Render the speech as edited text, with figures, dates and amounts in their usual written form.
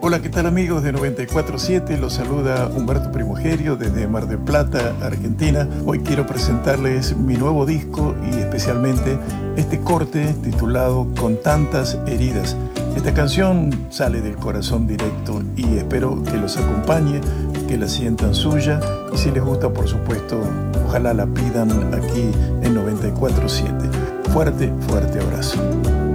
Hola, ¿qué tal amigos de 94.7? Los saluda Humberto Primogerio desde Mar del Plata, Argentina. Hoy quiero presentarles mi nuevo disco y especialmente este corte titulado Con tantas heridas. Esta canción sale del corazón directo y espero que los acompañe, que la sientan suya y si les gusta, por supuesto, ojalá la pidan aquí en 94.7. Fuerte, fuerte abrazo.